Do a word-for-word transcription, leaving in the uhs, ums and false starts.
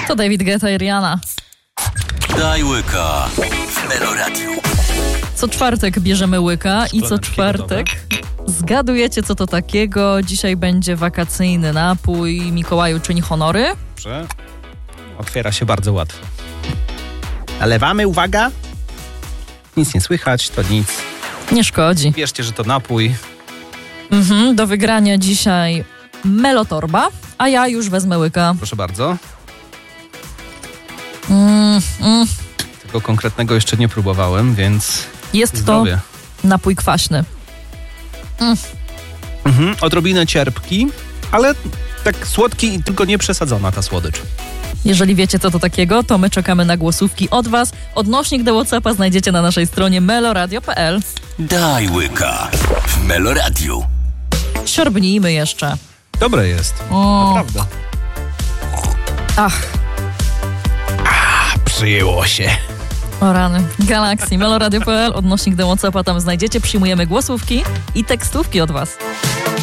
To David Guetta i Rihanna. Daj łyka w Meloradiu. Co czwartek bierzemy łyka i co czwartek zgadujecie, co to takiego. Dzisiaj będzie wakacyjny napój. Mikołaju czyni honory. Dobrze. Otwiera się bardzo łatwo. Nalewamy, uwaga. Nic nie słychać, to nic. Nie szkodzi. Wierzcie, że to napój. Mhm, do wygrania dzisiaj Melotorba, a ja już wezmę łyka. Proszę bardzo. Mm, mm. Tego konkretnego jeszcze nie próbowałem, więc Jest zdrowie. to napój kwaśny. Mm. Mhm, odrobinę cierpki, ale tak słodki, tylko nie przesadzona ta słodycz. Jeżeli wiecie, co to takiego, to my czekamy na głosówki od was. Odnośnik do WhatsAppa znajdziecie na naszej stronie meloradio kropka p l. Daj łyka w Meloradiu. Siorbnijmy jeszcze. Dobre jest. O. Naprawdę. Ach, Przyjęło się. o rany. Galaxy, meloradio kropka p l, odnośnik do WhatsAppa tam znajdziecie. Przyjmujemy głosówki i tekstówki od was.